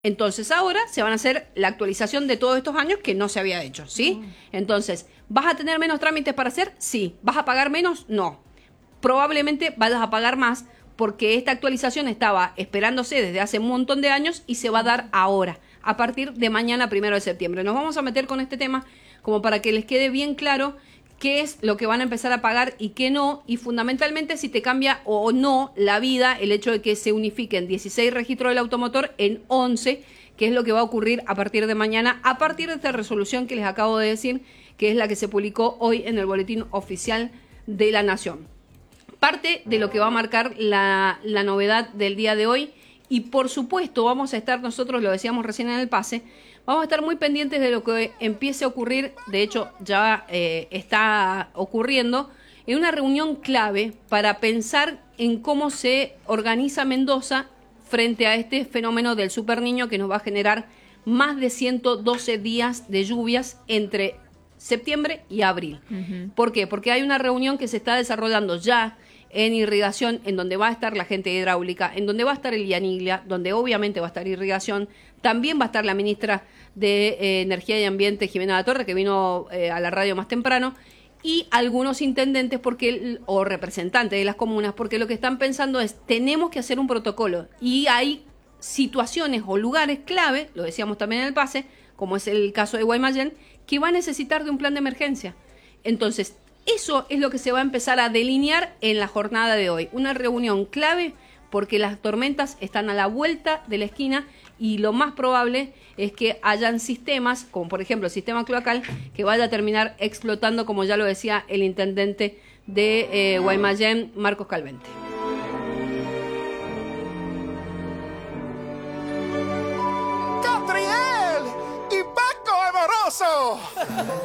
Entonces ahora se van a hacer la actualización de todos estos años que no se había hecho, ¿sí? Entonces, ¿vas a tener menos trámites para hacer? Sí. ¿Vas a pagar menos? No. Probablemente vayas a pagar más porque esta actualización estaba esperándose desde hace un montón de años y se va a dar ahora, a partir de mañana, 1 de septiembre. Nos vamos a meter con este tema como para que les quede bien claro qué es lo que van a empezar a pagar y qué no, y fundamentalmente si te cambia o no la vida el hecho de que se unifiquen 16 registros del automotor en 11, que es lo que va a ocurrir a partir de mañana, a partir de esta resolución que les acabo de decir, que es la que se publicó hoy en el Boletín Oficial de la Nación. Parte de lo que va a marcar la novedad del día de hoy, y por supuesto vamos a estar nosotros, lo decíamos recién en el pase, vamos a estar muy pendientes de lo que empiece a ocurrir, de hecho ya está ocurriendo, en una reunión clave para pensar en cómo se organiza Mendoza frente a este fenómeno del superniño que nos va a generar más de 112 días de lluvias entre septiembre y abril. ¿Por qué? Porque hay una reunión que se está desarrollando ya en irrigación, en donde va a estar la gente hidráulica, en donde va a estar el IANIGLIA, donde obviamente va a estar irrigación, también va a estar la ministra de Energía y Ambiente, Jimena La Torre, que vino a la radio más temprano, y algunos intendentes o representantes de las comunas, porque lo que están pensando es, tenemos que hacer un protocolo, y hay situaciones o lugares clave, lo decíamos también en el pase, como es el caso de Guaymallén, que va a necesitar de un plan de emergencia. Entonces, eso es lo que se va a empezar a delinear en la jornada de hoy. Una reunión clave porque las tormentas están a la vuelta de la esquina y lo más probable es que hayan sistemas, como por ejemplo el sistema cloacal, que vaya a terminar explotando, como ya lo decía el intendente de Guaymallén, Marcos Calvente. ¡Catriel! ¡Y Paco Amoroso!